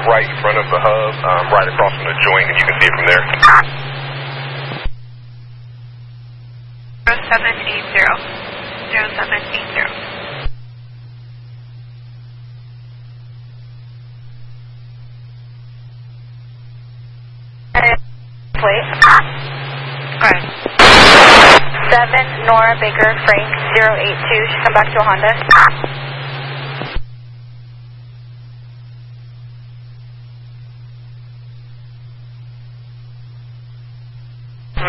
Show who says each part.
Speaker 1: right in front of the hub, right across from the joint, and you can see it from there.
Speaker 2: 0780.
Speaker 3: Plate.
Speaker 2: Alright.
Speaker 3: 7 Nora Baker Frank 082. Should come back to a Honda.